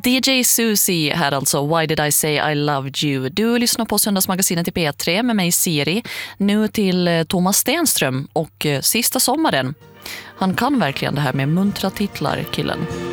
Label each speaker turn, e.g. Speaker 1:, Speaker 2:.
Speaker 1: DJ Susie här alltså, Why Did I Say I Loved You? Du lyssnar på Söndagsmagasinet i P3 med mig Siri. Nu till Thomas Stenström och Sista sommaren. Han kan verkligen det här med muntra titlar, killen.